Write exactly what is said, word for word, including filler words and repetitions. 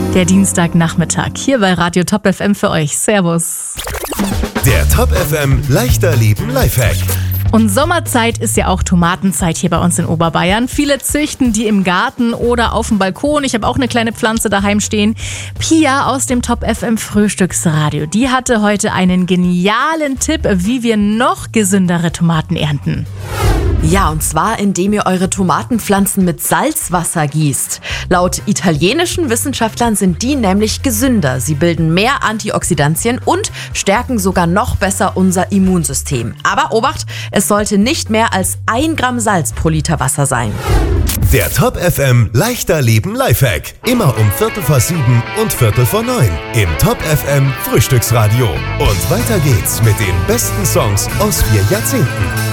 Der Dienstagnachmittag hier bei Radio Top F M für euch. Servus. Der Top F M leichter Leben Lifehack. Und Sommerzeit ist ja auch Tomatenzeit hier bei uns in Oberbayern. Viele züchten die im Garten oder auf dem Balkon. Ich habe auch eine kleine Pflanze daheim stehen. Pia aus dem Top F M Frühstücksradio, die hatte heute einen genialen Tipp, wie wir noch gesündere Tomaten ernten. Ja, und zwar indem ihr eure Tomatenpflanzen mit Salzwasser gießt. Laut italienischen Wissenschaftlern sind die nämlich gesünder. Sie bilden mehr Antioxidantien und stärken sogar noch besser unser Immunsystem. Aber Obacht, es sollte nicht mehr als ein Gramm Salz pro Liter Wasser sein. Der Top F M leichter Leben Lifehack. Immer um Viertel vor sieben und Viertel vor neun im Top F M Frühstücksradio. Und weiter geht's mit den besten Songs aus vier Jahrzehnten.